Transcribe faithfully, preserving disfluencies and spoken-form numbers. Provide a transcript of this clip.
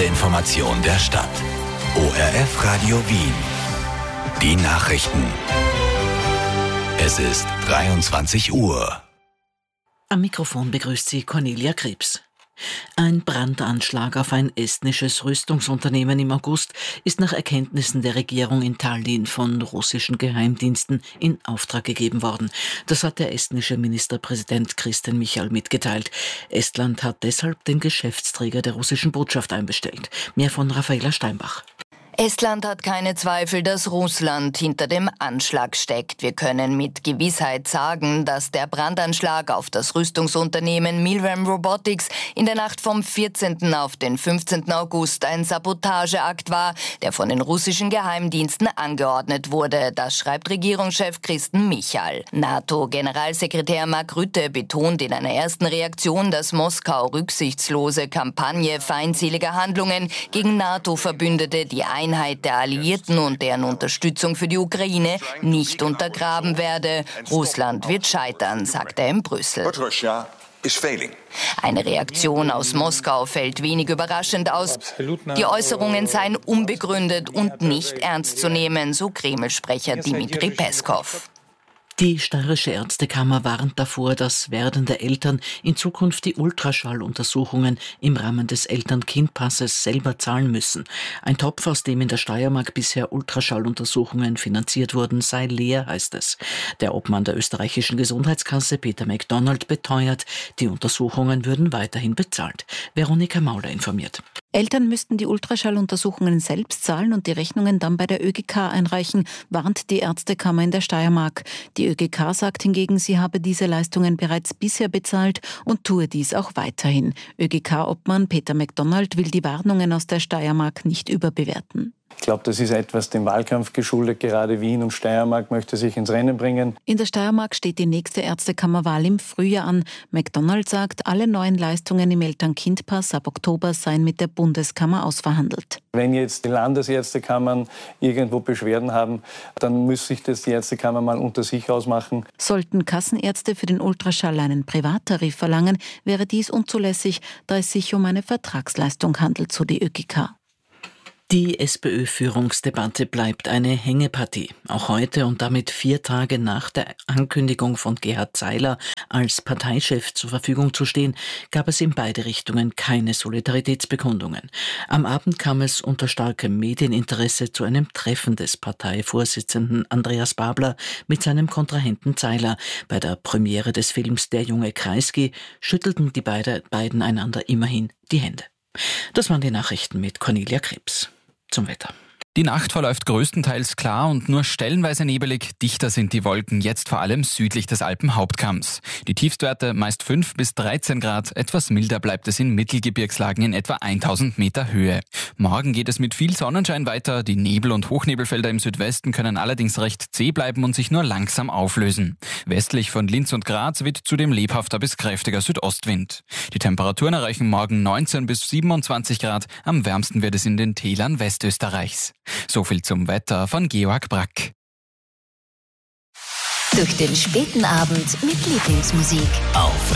Information der Stadt. O R F Radio Wien. Die Nachrichten. Es ist dreiundzwanzig Uhr. Am Mikrofon begrüßt sie Cornelia Krebs. Ein Brandanschlag auf ein estnisches Rüstungsunternehmen im August ist nach Erkenntnissen der Regierung in Tallinn von russischen Geheimdiensten in Auftrag gegeben worden. Das hat der estnische Ministerpräsident Kristen Michal mitgeteilt. Estland hat deshalb den Geschäftsträger der russischen Botschaft einbestellt. Mehr von Raffaela Steinbach. Estland hat keine Zweifel, dass Russland hinter dem Anschlag steckt. Wir können mit Gewissheit sagen, dass der Brandanschlag auf das Rüstungsunternehmen Milrem Robotics in der Nacht vom vierzehnten auf den fünfzehnten August ein Sabotageakt war, der von den russischen Geheimdiensten angeordnet wurde. Das schreibt Regierungschef Kristen Michal. NATO-Generalsekretär Mark Rutte betont in einer ersten Reaktion, dass Moskau rücksichtslose Kampagne feindseliger Handlungen gegen NATO-Verbündete die Einheit der Alliierten und deren Unterstützung für die Ukraine nicht untergraben werde. Russland wird scheitern, sagt er in Brüssel. Eine Reaktion aus Moskau fällt wenig überraschend aus. Die Äußerungen seien unbegründet und nicht ernst zu nehmen, so Kreml-Sprecher Dmitri Peskov. Die Steirische Ärztekammer warnt davor, dass werdende Eltern in Zukunft die Ultraschalluntersuchungen im Rahmen des Eltern-Kind-Passes selber zahlen müssen. Ein Topf, aus dem in der Steiermark bisher Ultraschalluntersuchungen finanziert wurden, sei leer, heißt es. Der Obmann der österreichischen Gesundheitskasse, Peter MacDonald, beteuert, die Untersuchungen würden weiterhin bezahlt. Veronika Mauler informiert. Eltern müssten die Ultraschalluntersuchungen selbst zahlen und die Rechnungen dann bei der Ö G K einreichen, warnt die Ärztekammer in der Steiermark. Die Ö G K sagt hingegen, sie habe diese Leistungen bereits bisher bezahlt und tue dies auch weiterhin. Ö G K-Obmann Peter MacDonald will die Warnungen aus der Steiermark nicht überbewerten. Ich glaube, das ist etwas dem Wahlkampf geschuldet. Gerade Wien und Steiermark möchte sich ins Rennen bringen. In der Steiermark steht die nächste Ärztekammerwahl im Frühjahr an. MacDonald sagt, alle neuen Leistungen im Eltern-Kind-Pass ab Oktober seien mit der Bundeskammer ausverhandelt. Wenn jetzt die Landesärztekammern irgendwo Beschwerden haben, dann muss sich das die Ärztekammer mal unter sich ausmachen. Sollten Kassenärzte für den Ultraschall einen Privattarif verlangen, wäre dies unzulässig, da es sich um eine Vertragsleistung handelt, so die Ö G K. Die SPÖ-Führungsdebatte bleibt eine Hängepartie. Auch heute und damit vier Tage nach der Ankündigung von Gerhard Zeiler als Parteichef zur Verfügung zu stehen, gab es in beide Richtungen keine Solidaritätsbekundungen. Am Abend kam es unter starkem Medieninteresse zu einem Treffen des Parteivorsitzenden Andreas Babler mit seinem Kontrahenten Zeiler. Bei der Premiere des Films Der junge Kreisky schüttelten die beiden einander immerhin die Hände. Das waren die Nachrichten mit Cornelia Krebs. Zum Wetter. Die Nacht verläuft größtenteils klar und nur stellenweise nebelig. Dichter sind die Wolken, jetzt vor allem südlich des Alpenhauptkamms. Die Tiefstwerte meist fünf bis dreizehn Grad, etwas milder bleibt es in Mittelgebirgslagen in etwa tausend Meter Höhe. Morgen geht es mit viel Sonnenschein weiter. Die Nebel- und Hochnebelfelder im Südwesten können allerdings recht zäh bleiben und sich nur langsam auflösen. Westlich von Linz und Graz weht zudem lebhafter bis kräftiger Südostwind. Die Temperaturen erreichen morgen neunzehn bis siebenundzwanzig Grad. Am wärmsten wird es in den Tälern Westösterreichs. So viel zum Wetter von Georg Brack. Durch den späten Abend mit Lieblingsmusik. Auf